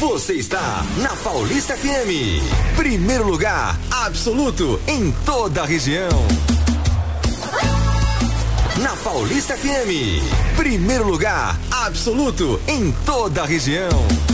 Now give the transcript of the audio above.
Você está na Paulista FM. Primeiro lugar absoluto em toda a região. Na Paulista FM. Primeiro lugar absoluto em toda a região.